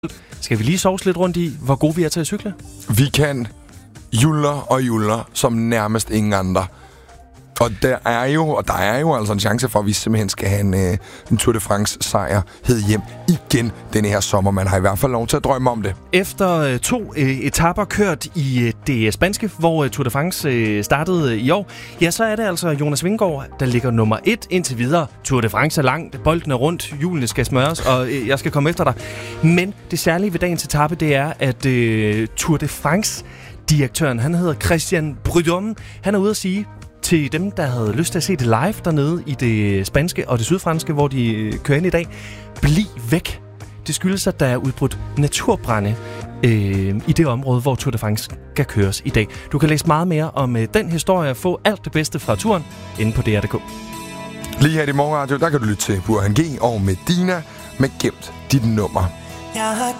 Skal vi lige sovse lidt rundt i, hvor gode vi er til at cykle? Vi kan juller som nærmest ingen andre. Og der er jo altså en chance for, at vi simpelthen skal have en Tour de France sejr hed hjem igen denne her sommer. Man har i hvert fald lov til at drømme om det. Efter 2 etaper kørt i det spanske, hvor Tour de France startede i år, ja, så er det altså Jonas Vingegaard, der ligger nummer 1 indtil videre. Tour de France er langt, bolden er rundt, hjulene skal smøres, og jeg skal komme efter dig. Men det særlige ved dagens etape, det er, at Tour de France-direktøren, han hedder Christian Prudhomme, han er ude at sige til dem, der havde lyst til at se det live dernede i det spanske og det sydfranske, hvor de kører ind i dag, bliv væk. Det skyldes, at der er udbrudt naturbrande i det område, hvor Tour de France skal køres i dag. Du kan læse meget mere om den historie og få alt det bedste fra turen inde på DR.dk. Lige her i Morgenradio, der kan du lytte til Burhan G og Medina med Gemt dit nummer. Jeg har